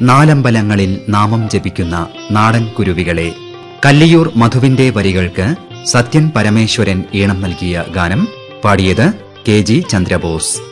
നാലമ്പലങ്ങളിൽ നാമം ജപിക്കുന്ന നാടൻ കുരുവികളെ. കല്ലിയൂർ മധുവിന്റെ വരികൾക്ക് സത്യൻ പരമേശ്വരൻ ഈണം നൽകിയ ഗാനം പാടിയത് കെ ജി ചന്ദ്രബോസ്.